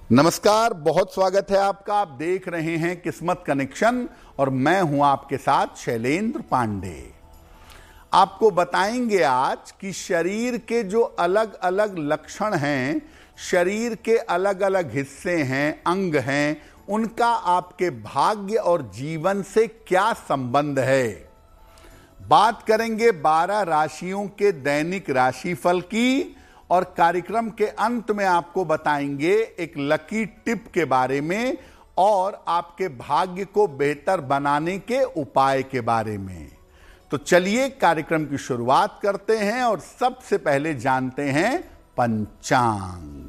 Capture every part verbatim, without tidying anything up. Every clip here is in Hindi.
नमस्कार, बहुत स्वागत है आपका। आप देख रहे हैं किस्मत कनेक्शन और मैं हूं आपके साथ शैलेंद्र पांडे। आपको बताएंगे आज कि शरीर के जो अलग अलग लक्षण हैं, शरीर के अलग अलग हिस्से हैं, अंग हैं, उनका आपके भाग्य और जीवन से क्या संबंध है। बात करेंगे बारह राशियों के दैनिक राशिफल की और कार्यक्रम के अंत में आपको बताएंगे एक लकी टिप के बारे में और आपके भाग्य को बेहतर बनाने के उपाय के बारे में। तो चलिए कार्यक्रम की शुरुआत करते हैं और सबसे पहले जानते हैं पंचांग।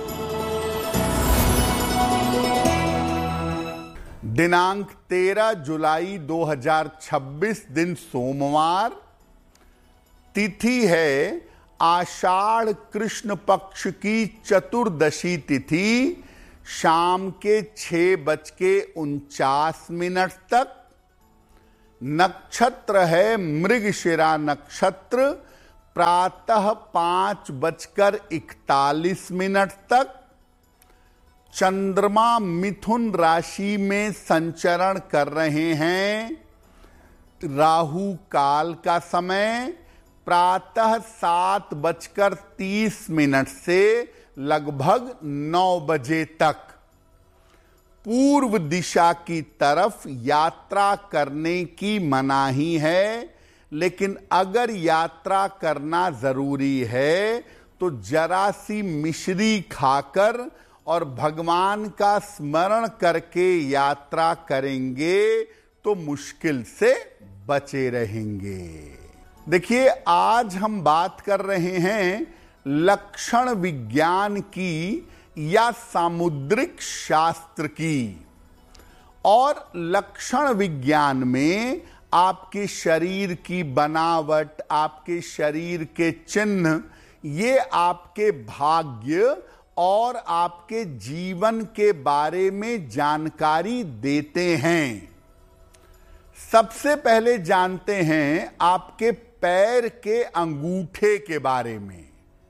दिनांक तेरह जुलाई दो हजार छब्बीस, दिन सोमवार, तिथि है आषाढ़ कृष्ण पक्ष की चतुर्दशी तिथि, शाम के छह बज के उनचास मिनट तक। नक्षत्र है मृगशिरा नक्षत्र, प्रातः पांच बजकर इकतालीस मिनट तक। चंद्रमा मिथुन राशि में संचरण कर रहे हैं। राहु काल का समय प्रातः सात बजकर तीस मिनट से लगभग नौ बजे तक। पूर्व दिशा की तरफ यात्रा करने की मनाही है, लेकिन अगर यात्रा करना जरूरी है तो जरा सी मिश्री खाकर और भगवान का स्मरण करके यात्रा करेंगे तो मुश्किल से बचे रहेंगे। देखिए, आज हम बात कर रहे हैं लक्षण विज्ञान की या सामुद्रिक शास्त्र की। और लक्षण विज्ञान में आपके शरीर की बनावट, आपके शरीर के चिन्ह, ये आपके भाग्य और आपके जीवन के बारे में जानकारी देते हैं। सबसे पहले जानते हैं आपके पैर के अंगूठे के बारे में।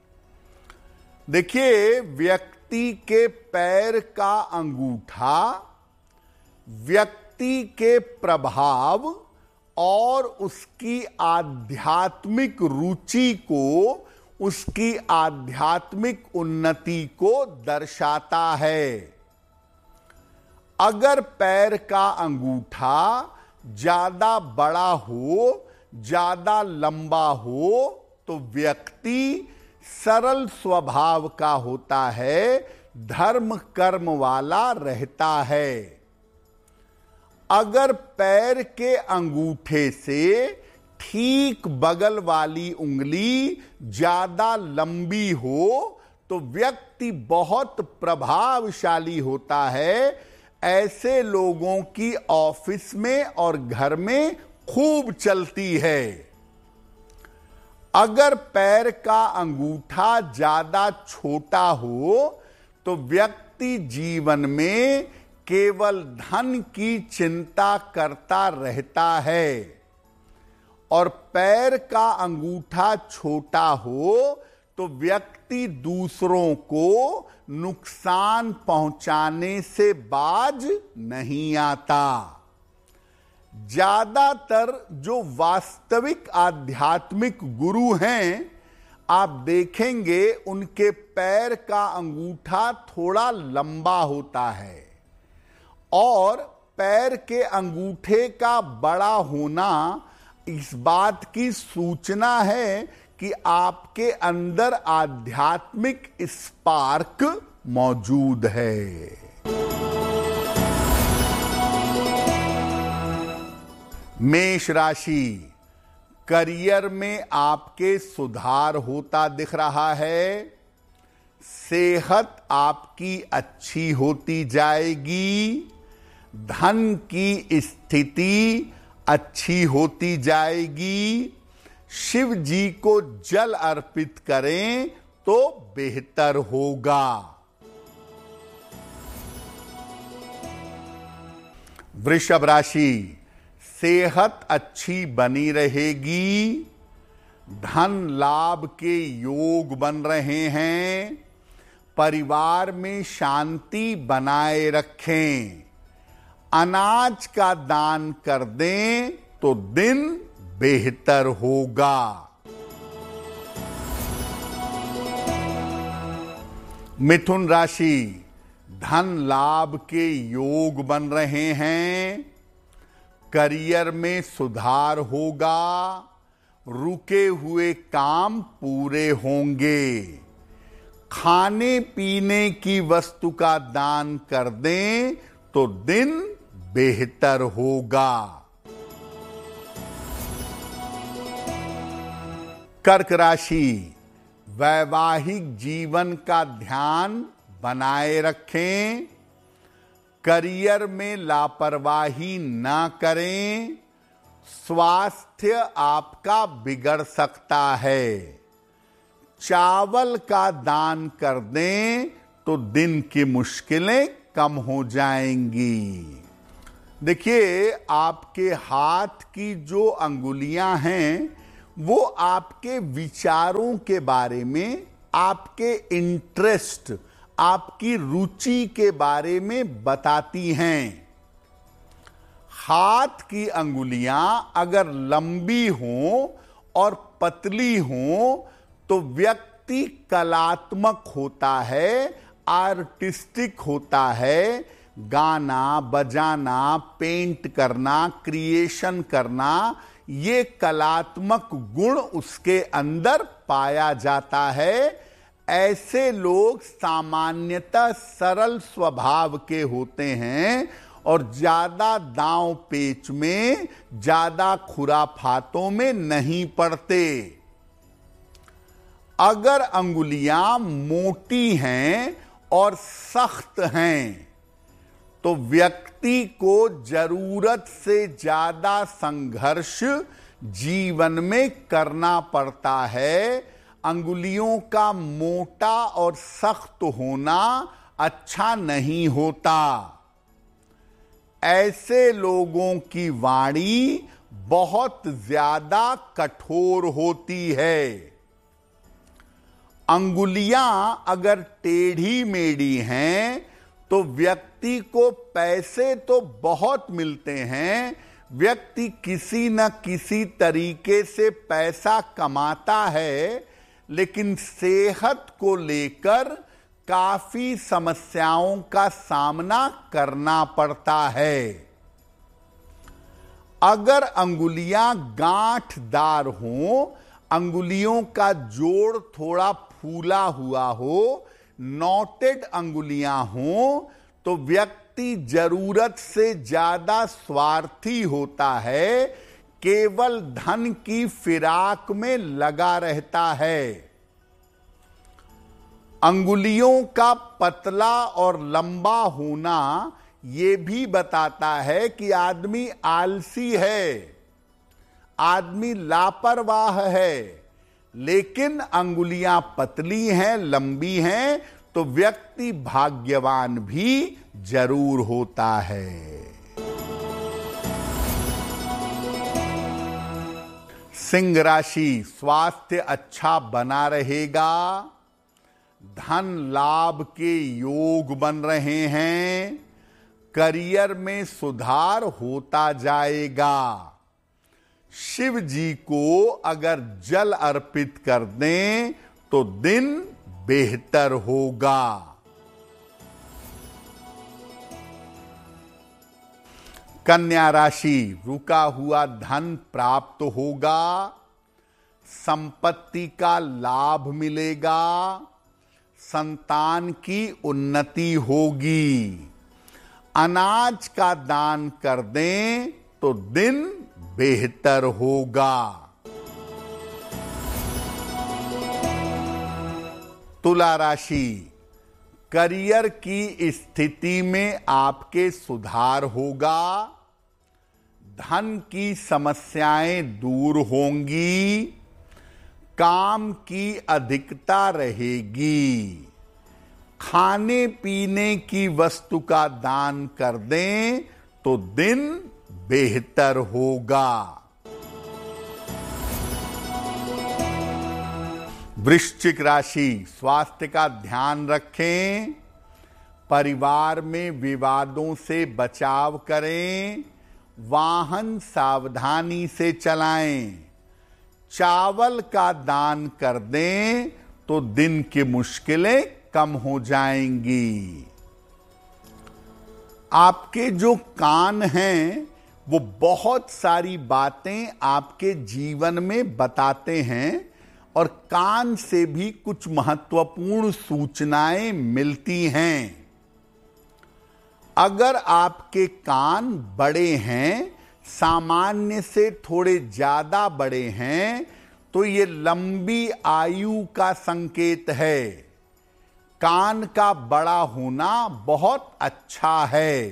देखिए, व्यक्ति के पैर का अंगूठा व्यक्ति के प्रभाव और उसकी आध्यात्मिक रुचि को, उसकी आध्यात्मिक उन्नति को दर्शाता है। अगर पैर का अंगूठा ज्यादा बड़ा हो, ज्यादा लंबा हो तो व्यक्ति सरल स्वभाव का होता है, धर्म कर्म वाला रहता है। अगर पैर के अंगूठे से ठीक बगल वाली उंगली ज्यादा लंबी हो तो व्यक्ति बहुत प्रभावशाली होता है। ऐसे लोगों की ऑफिस में और घर में खूब चलती है। अगर पैर का अंगूठा ज्यादा छोटा हो तो व्यक्ति जीवन में केवल धन की चिंता करता रहता है। और पैर का अंगूठा छोटा हो तो व्यक्ति दूसरों को नुकसान पहुंचाने से बाज नहीं आता। ज्यादातर जो वास्तविक आध्यात्मिक गुरु हैं, आप देखेंगे उनके पैर का अंगूठा थोड़ा लंबा होता है। और पैर के अंगूठे का बड़ा होना इस बात की सूचना है कि आपके अंदर आध्यात्मिक स्पार्क मौजूद है। मेष राशि, करियर में आपके सुधार होता दिख रहा है। सेहत आपकी अच्छी होती जाएगी। धन की स्थिति अच्छी होती जाएगी। शिव जी को जल अर्पित करें तो बेहतर होगा। वृषभ राशि, सेहत अच्छी बनी रहेगी। धन लाभ के योग बन रहे हैं। परिवार में शांति बनाए रखें। अनाज का दान कर दें तो दिन बेहतर होगा। मिथुन राशि, धन लाभ के योग बन रहे हैं। करियर में सुधार होगा। रुके हुए काम पूरे होंगे। खाने पीने की वस्तु का दान कर दें तो दिन बेहतर होगा। कर्क राशि, वैवाहिक जीवन का ध्यान बनाए रखें। करियर में लापरवाही ना करें। स्वास्थ्य आपका बिगड़ सकता है। चावल का दान कर दें तो दिन की मुश्किलें कम हो जाएंगी। देखिए, आपके हाथ की जो अंगुलियां हैं वो आपके विचारों के बारे में, आपके इंटरेस्ट, आपकी रुचि के बारे में बताती हैं। हाथ की अंगुलियां अगर लंबी हों और पतली हों तो व्यक्ति कलात्मक होता है, आर्टिस्टिक होता है। गाना बजाना, पेंट करना, क्रिएशन करना, ये कलात्मक गुण उसके अंदर पाया जाता है। ऐसे लोग सामान्यतः सरल स्वभाव के होते हैं और ज्यादा दांव पेच में, ज्यादा खुराफातों में नहीं पड़ते। अगर अंगुलियां मोटी हैं और सख्त हैं तो व्यक्ति को जरूरत से ज्यादा संघर्ष जीवन में करना पड़ता है। अंगुलियों का मोटा और सख्त होना अच्छा नहीं होता। ऐसे लोगों की वाणी बहुत ज्यादा कठोर होती है। अंगुलियां अगर टेढ़ी मेढ़ी हैं तो व्यक्ति को पैसे तो बहुत मिलते हैं, व्यक्ति किसी न किसी तरीके से पैसा कमाता है, लेकिन सेहत को लेकर काफी समस्याओं का सामना करना पड़ता है। अगर अंगुलियां गांठदार हों, अंगुलियों का जोड़ थोड़ा फूला हुआ हो, नॉटेड अंगुलियां हों, तो व्यक्ति जरूरत से ज्यादा स्वार्थी होता है, केवल धन की फिराक में लगा रहता है। अंगुलियों का पतला और लंबा होना यह भी बताता है कि आदमी आलसी है, आदमी लापरवाह है। लेकिन अंगुलियां पतली हैं, लंबी हैं, तो व्यक्ति भाग्यवान भी जरूर होता है। सिंह राशि, स्वास्थ्य अच्छा बना रहेगा। धन लाभ के योग बन रहे हैं। करियर में सुधार होता जाएगा। शिव जी को अगर जल अर्पित कर दें तो दिन बेहतर होगा। कन्या राशि, रुका हुआ धन प्राप्त होगा। संपत्ति का लाभ मिलेगा। संतान की उन्नति होगी। अनाज का दान कर दें तो दिन बेहतर होगा। तुला राशि, करियर की स्थिति में आपके सुधार होगा। धन की समस्याएं दूर होंगी। काम की अधिकता रहेगी। खाने पीने की वस्तु का दान कर दें तो दिन बेहतर होगा। वृश्चिक राशि, स्वास्थ्य का ध्यान रखें, परिवार में विवादों से बचाव करें, वाहन सावधानी से चलाएं, चावल का दान कर दें तो दिन की मुश्किलें कम हो जाएंगी। आपके जो कान हैं वो बहुत सारी बातें आपके जीवन में बताते हैं और कान से भी कुछ महत्वपूर्ण सूचनाएं मिलती हैं। अगर आपके कान बड़े हैं, सामान्य से थोड़े ज्यादा बड़े हैं, तो ये लंबी आयु का संकेत है। कान का बड़ा होना बहुत अच्छा है।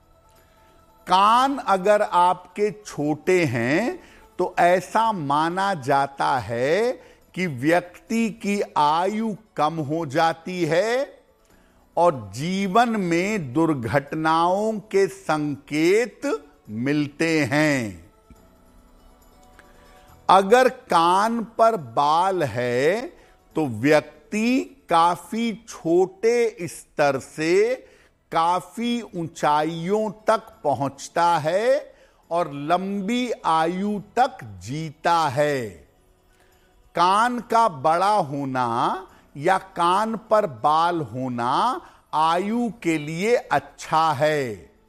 कान अगर आपके छोटे हैं तो ऐसा माना जाता है कि व्यक्ति की आयु कम हो जाती है और जीवन में दुर्घटनाओं के संकेत मिलते हैं। अगर कान पर बाल है तो व्यक्ति काफी छोटे स्तर से काफी ऊंचाइयों तक पहुंचता है और लंबी आयु तक जीता है। कान का बड़ा होना या कान पर बाल होना आयु के लिए अच्छा है।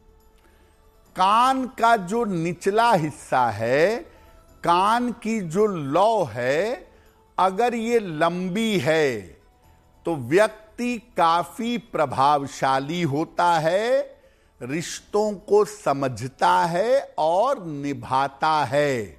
कान का जो निचला हिस्सा है, कान की जो लौ है, अगर ये लंबी है तो व्यक्ति काफी प्रभावशाली होता है, रिश्तों को समझता है और निभाता है।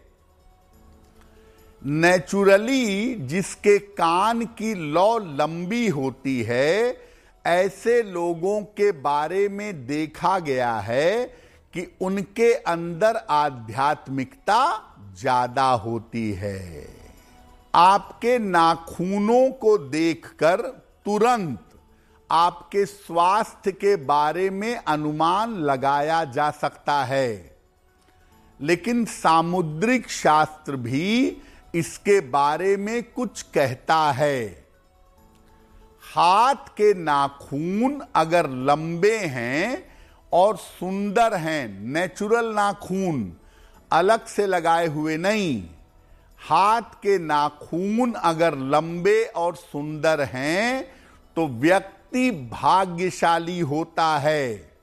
नेचुरली जिसके कान की लौ लंबी होती है, ऐसे लोगों के बारे में देखा गया है कि उनके अंदर आध्यात्मिकता ज्यादा होती है। आपके नाखूनों को देखकर तुरंत आपके स्वास्थ्य के बारे में अनुमान लगाया जा सकता है, लेकिन सामुद्रिक शास्त्र भी इसके बारे में कुछ कहता है। हाथ के नाखून अगर लंबे हैं और सुंदर हैं, नेचुरल नाखून, अलग से लगाए हुए नहीं, हाथ के नाखून अगर लंबे और सुंदर हैं तो व्यक्ति भाग्यशाली होता है।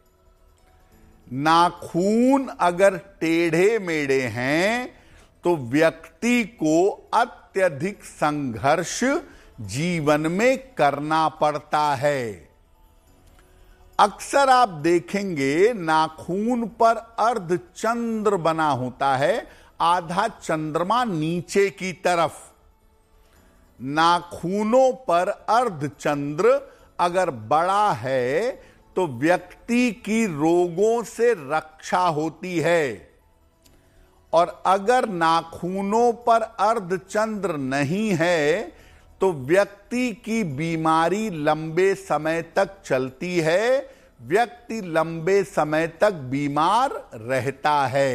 नाखून अगर टेढ़े मेढ़े हैं तो व्यक्ति को अत्यधिक संघर्ष जीवन में करना पड़ता है। अक्सर आप देखेंगे नाखून पर अर्धचंद्र बना होता है, आधा चंद्रमा नीचे की तरफ। नाखूनों पर अर्धचंद्र अगर बड़ा है तो व्यक्ति की रोगों से रक्षा होती है, और अगर नाखूनों पर अर्धचंद्र नहीं है तो व्यक्ति की बीमारी लंबे समय तक चलती है, व्यक्ति लंबे समय तक बीमार रहता है।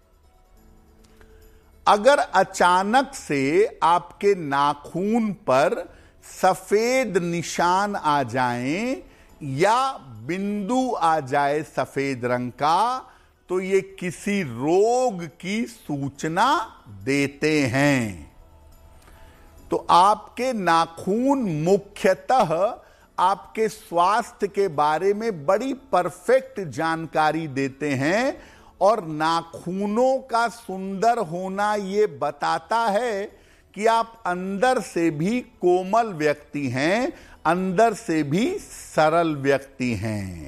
अगर अचानक से आपके नाखून पर सफेद निशान आ जाएं या बिंदु आ जाए सफेद रंग का, तो ये किसी रोग की सूचना देते हैं। तो आपके नाखून मुख्यतः आपके स्वास्थ्य के बारे में बड़ी परफेक्ट जानकारी देते हैं, और नाखूनों का सुंदर होना ये बताता है कि आप अंदर से भी कोमल व्यक्ति हैं, अंदर से भी सरल व्यक्ति हैं।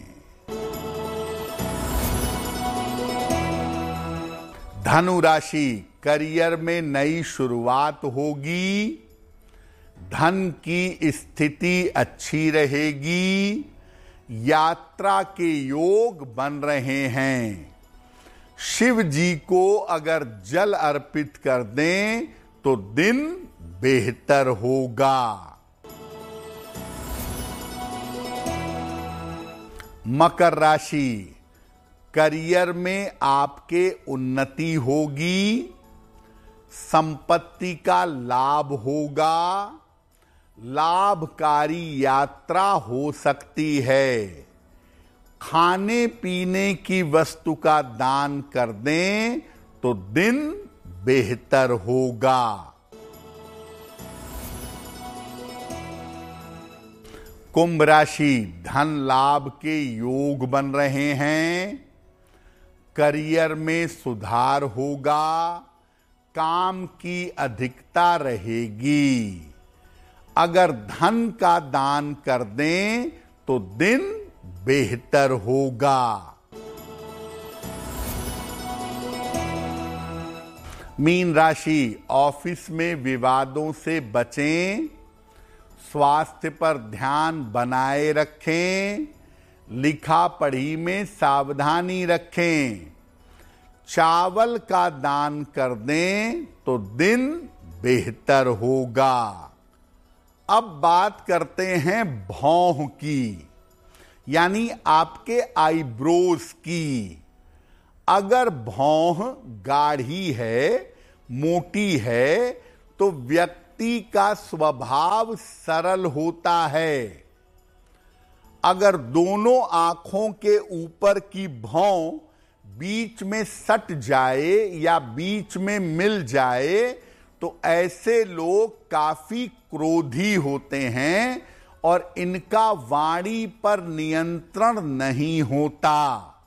धनु राशि, करियर में नई शुरुआत होगी, धन की स्थिति अच्छी रहेगी, यात्रा के योग बन रहे हैं। शिव जी को अगर जल अर्पित कर दें तो दिन बेहतर होगा। मकर राशि, करियर में आपके उन्नति होगी, संपत्ति का लाभ होगा, लाभकारी यात्रा हो सकती है। खाने पीने की वस्तु का दान कर दें तो दिन बेहतर होगा। कुंभ राशि, धन लाभ के योग बन रहे हैं। करियर में सुधार होगा। काम की अधिकता रहेगी। अगर धन का दान कर दें तो दिन बेहतर होगा। मीन राशि, ऑफिस में विवादों से बचें। स्वास्थ्य पर ध्यान बनाए रखें। लिखा पढ़ी में सावधानी रखें। चावल का दान कर दें तो दिन बेहतर होगा। अब बात करते हैं भौं की, यानी आपके आईब्रोज की। अगर भौं गाढ़ी है, मोटी है, तो व्यक्ति का स्वभाव सरल होता है। अगर दोनों आंखों के ऊपर की भौं बीच में सट जाए या बीच में मिल जाए तो ऐसे लोग काफी क्रोधी होते हैं और इनका वाणी पर नियंत्रण नहीं होता।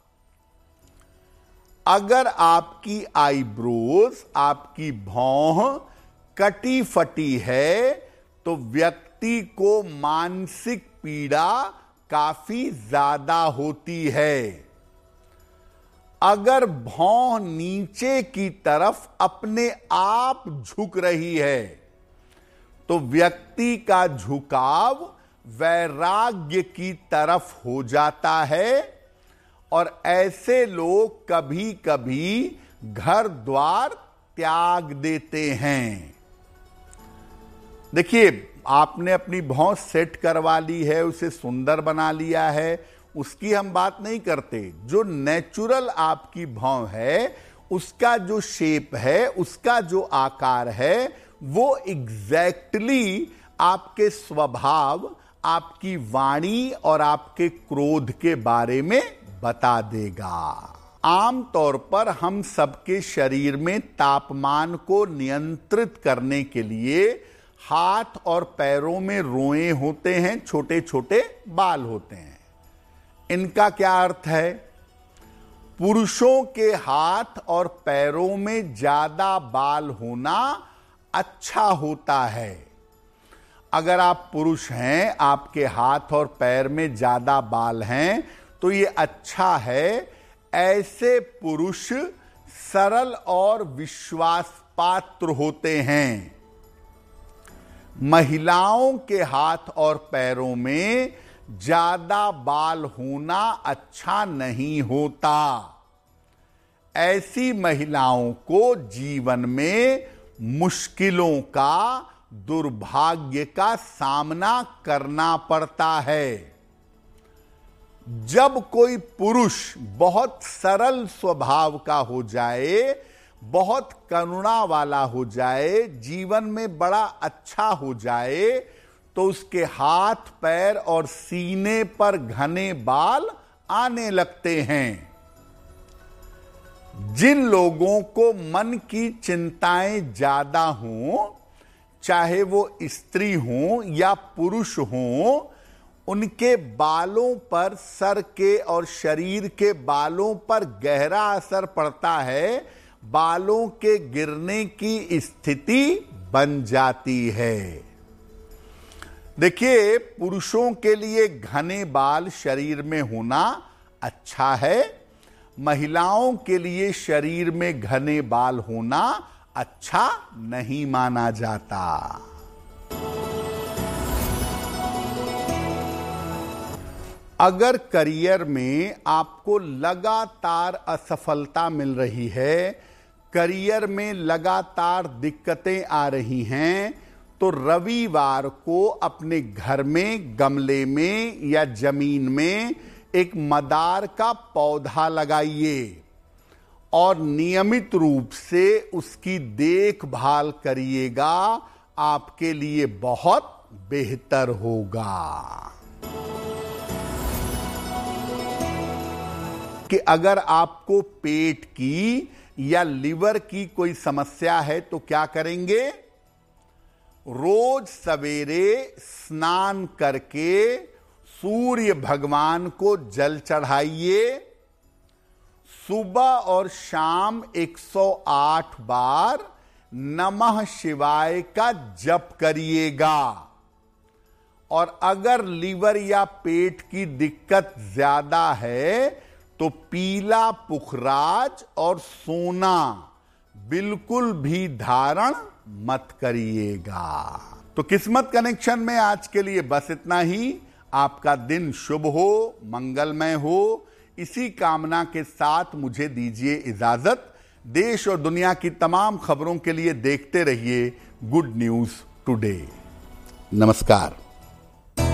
अगर आपकी आईब्रोज, आपकी भौं कटी फटी है तो व्यक्ति को मानसिक पीड़ा काफी ज्यादा होती है। अगर भौं नीचे की तरफ अपने आप झुक रही है तो व्यक्ति का झुकाव वैराग्य की तरफ हो जाता है और ऐसे लोग कभी कभी घर द्वार त्याग देते हैं। देखिए, आपने अपनी भौं सेट करवा ली है, उसे सुंदर बना लिया है, उसकी हम बात नहीं करते। जो नेचुरल आपकी भौं है, उसका जो शेप है, उसका जो आकार है, वो एग्जैक्टली आपके स्वभाव, आपकी वाणी और आपके क्रोध के बारे में बता देगा। आमतौर पर हम सबके शरीर में तापमान को नियंत्रित करने के लिए हाथ और पैरों में रोए होते हैं, छोटे छोटे बाल होते हैं। इनका क्या अर्थ है? पुरुषों के हाथ और पैरों में ज्यादा बाल होना अच्छा होता है। अगर आप पुरुष हैं, आपके हाथ और पैर में ज्यादा बाल हैं, तो ये अच्छा है। ऐसे पुरुष सरल और विश्वास पात्र होते हैं। महिलाओं के हाथ और पैरों में ज्यादा बाल होना अच्छा नहीं होता। ऐसी महिलाओं को जीवन में मुश्किलों का, दुर्भाग्य का सामना करना पड़ता है। जब कोई पुरुष बहुत सरल स्वभाव का हो जाए, बहुत करुणा वाला हो जाए, जीवन में बड़ा अच्छा हो जाए, तो उसके हाथ, पैर और सीने पर घने बाल आने लगते हैं। जिन लोगों को मन की चिंताएं ज्यादा हों, चाहे वो स्त्री हों या पुरुष हों, उनके बालों पर, सर के और शरीर के बालों पर गहरा असर पड़ता है। बालों के गिरने की स्थिति बन जाती है। देखिए, पुरुषों के लिए घने बाल शरीर में होना अच्छा है। महिलाओं के लिए शरीर में घने बाल होना अच्छा नहीं माना जाता। अगर करियर में आपको लगातार असफलता मिल रही है, करियर में लगातार दिक्कतें आ रही हैं, तो रविवार को अपने घर में, गमले में या जमीन में एक मदार का पौधा लगाइए और नियमित रूप से उसकी देखभाल करिएगा। आपके लिए बहुत बेहतर होगा। कि अगर आपको पेट की या लिवर की कोई समस्या है तो क्या करेंगे? रोज सवेरे स्नान करके सूर्य भगवान को जल चढ़ाइए। सुबह और शाम एक सौ आठ बार नमः शिवाय का जप करिएगा। और अगर लीवर या पेट की दिक्कत ज्यादा है तो पीला पुखराज और सोना बिल्कुल भी धारण मत करिएगा। तो किस्मत कनेक्शन में आज के लिए बस इतना ही। आपका दिन शुभ हो, मंगलमय हो, इसी कामना के साथ मुझे दीजिए इजाजत। देश और दुनिया की तमाम खबरों के लिए देखते रहिए गुड न्यूज टुडे। नमस्कार।